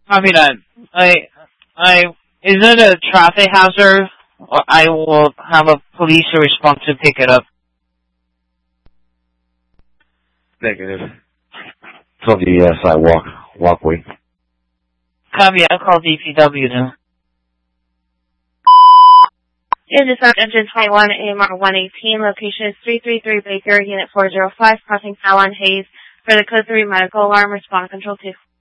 Copy that. Is it a traffic hazard? Or I will have a police respond to pick it up. Negative. It's on the sidewalk, walkway. Copy, I'll call DPW now. In dispatch engine 21 AMR 118, location is 333 Baker, unit 405, crossing Fallon Hayes for the code 3 medical alarm, respond control 2.